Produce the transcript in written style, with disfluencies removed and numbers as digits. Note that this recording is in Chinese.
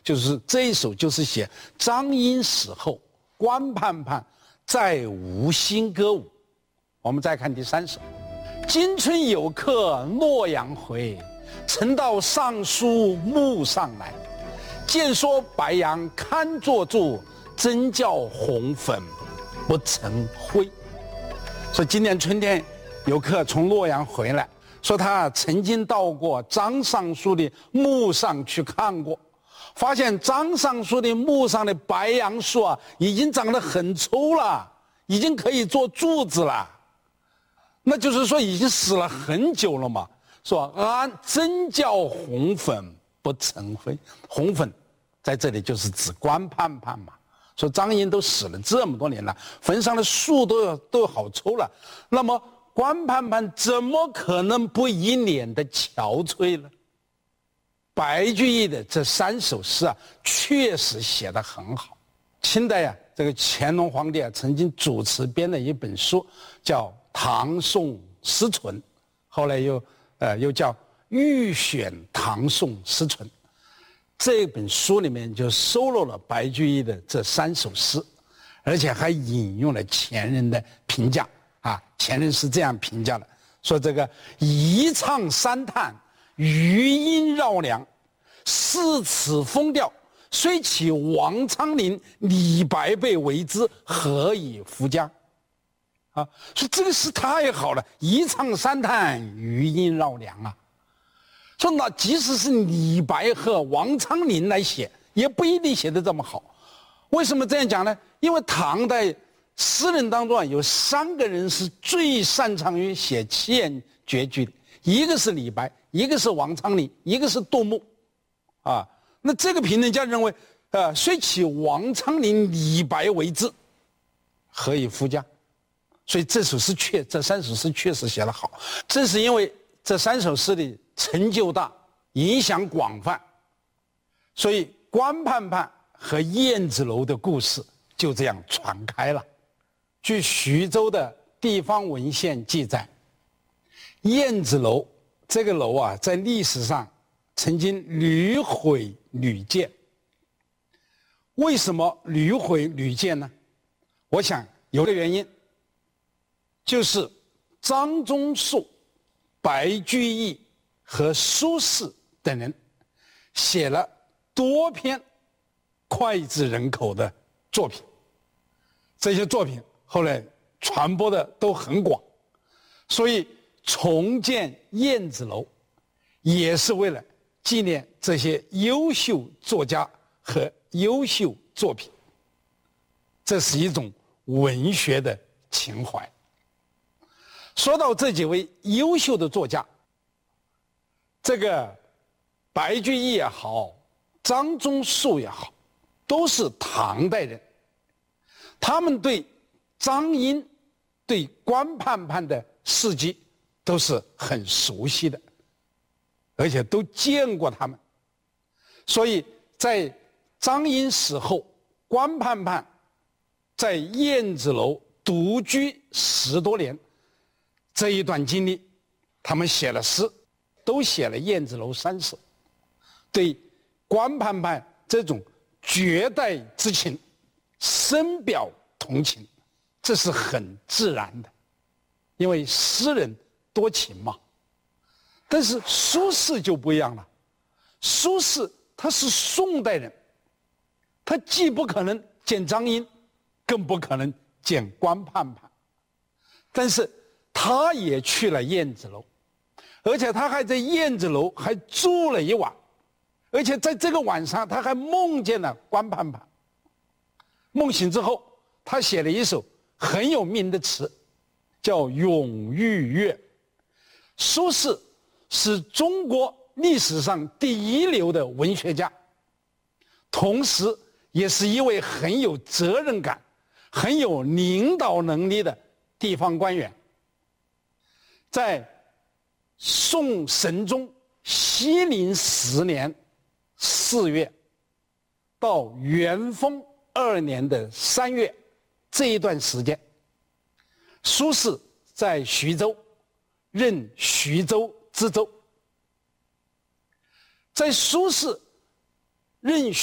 就是这一首就是写张英死后，关盼盼再无新歌舞。我们再看第3首：今春有客洛阳回，曾到尚书墓上来。见说白杨堪作柱，真教红粉不成灰。说今年春天有客从洛阳回来，说他曾经到过张尚书的墓上去看过，发现张尚书的墓上的白杨树啊，已经长得很粗了，已经可以做柱子了。那就是说已经死了很久了嘛。说真教红粉不成灰，红粉在这里就是指关盼盼嘛。说张英都死了这么多年了，坟上的树都好抽了，那么关盼盼怎么可能不一脸的憔悴呢？白居易的这3首诗啊，确实写得很好。清代啊，这个乾隆皇帝啊，曾经主持编了一本书，叫《唐宋诗存》，后来又叫《御选唐宋诗存》。这本书里面就收录了白居易的这3首诗，而且还引用了前人的评价啊。前人是这样评价的：说这个一唱三叹，余音绕梁，四此风调，虽起王昌龄，李白被为之，何以复加？啊，说这个诗太好了，一唱三叹，余音绕梁啊。说那即使是李白和王昌龄来写，也不一定写得这么好。为什么这样讲呢？因为唐代诗人当中啊，有3个人是最擅长于写七言绝句的，一个是李白，一个是王昌龄，一个是杜牧。啊，那这个评论家认为，虽起王昌龄、李白为之，何以复加？所以这3首诗确实写得好。正是因为这3首诗的成就大，影响广泛，所以关盼盼和燕子楼的故事就这样传开了。据徐州的地方文献记载，燕子楼这个楼啊，在历史上曾经屡毁屡建。为什么屡毁屡建呢？我想有个原因，就是张宗树、白居易和苏轼等人写了多篇脍炙人口的作品，这些作品后来传播的都很广，所以重建燕子楼也是为了纪念这些优秀作家和优秀作品，这是一种文学的情怀。说到这几位优秀的作家，这个白居易也好，张宗树也好，都是唐代人，他们对张英、对关盼盼的事迹都是很熟悉的，而且都见过他们。所以在张英死后，关盼盼在燕子楼独居10多年这一段经历，他们写了诗，都写了燕子楼3首，对关盼盼这种绝代之情深表同情，这是很自然的，因为诗人多情嘛。但是苏轼就不一样了，苏轼他是宋代人，他既不可能见张英，更不可能见关盼盼，但是他也去了燕子楼，而且他还在燕子楼还住了一晚，而且在这个晚上他还梦见了关盼盼。梦醒之后，他写了一首很有名的词，叫《咏玉月》。苏轼是中国历史上第一流的文学家，同时也是一位很有责任感、很有领导能力的地方官员。在宋神宗熙宁10年4月到元丰2年的3月这一段时间，苏轼在徐州任徐州知州。在苏轼任